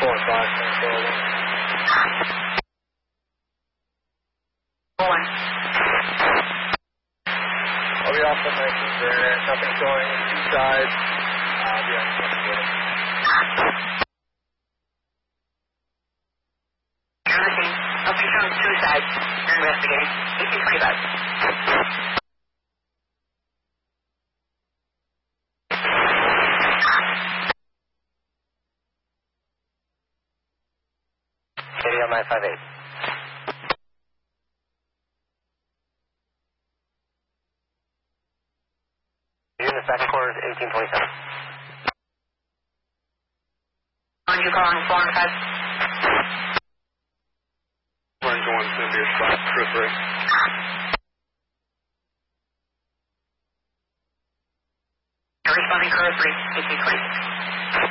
4 and 5, 4-1. I'll be off the 19th there. Nothing's going 2 sides. I'll be on the 20th. Everything. Nothing from 2 sides. You're investigating. 1825. KDL 958. Unit second quarter is 1827. When you call on 4 and 5? We're going to be a spot, crew 3. Responding crew 3, 1820.